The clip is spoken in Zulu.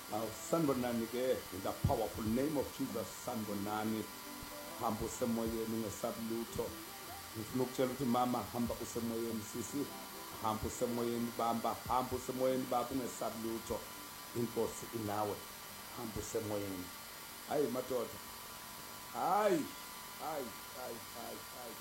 Sanibonani ke, in the powerful name of Jesus. Sanibonani, hamba usemoyeni ungesabi lutho. Ngifuna ukutshela ukuthi mama, hamba usemoyeni, sisi hamba usemoyeni, bamba hamba usemoyeni, baba ungesabi lutho. Inkosi inawe, hamba usemoyeni. Hayi madoda, hayi hayi hayi hayi hayi